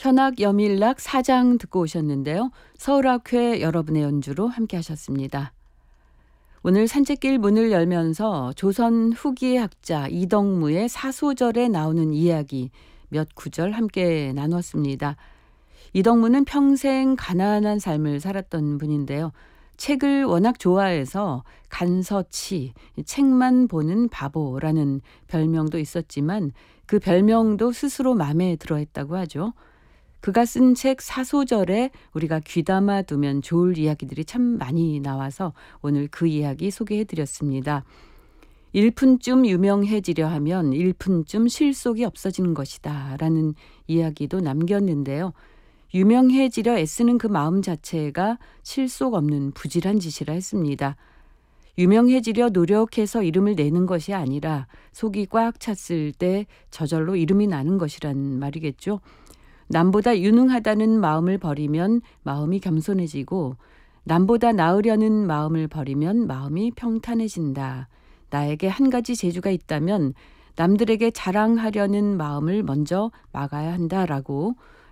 현악 여밀락 사장 듣고 오셨는데요. 서울학회 여러분의 연주로 함께 하셨습니다. 오늘 산책길 문을 열면서 조선 후기의 학자 이덕무의 사소절에 나오는 이야기 몇 구절 함께 나눴습니다. 이덕무는 평생 가난한 삶을 살았던 분인데요. 책을 워낙 좋아해서 간서치, 책만 보는 바보라는 별명도 있었지만 그 별명도 스스로 마음에 들어했다고 하죠. 그가 쓴 책 사소절에 우리가 귀담아 두면 좋을 이야기들이 참 많이 나와서 오늘 그 이야기 소개해드렸습니다. 1푼쯤 유명해지려 하면 1푼쯤 실속이 없어지는 것이다 라는 이야기도 남겼는데요. 유명해지려 애쓰는 그 마음 자체가 실속 없는 부질한 짓이라 했습니다. 유명해지려 노력해서 이름을 내는 것이 아니라 속이 꽉 찼을 때 저절로 이름이 나는 것이란 말이겠죠. 남보다 유능하다는 마음을 버리면 마음이 겸손해지고 남보다 나으려는 마음을 버리면 마음이 평탄해진다. 나에게 한 가지 재주가 있다면 남들에게 자랑하려는 마음을 먼저 막아야 한다라고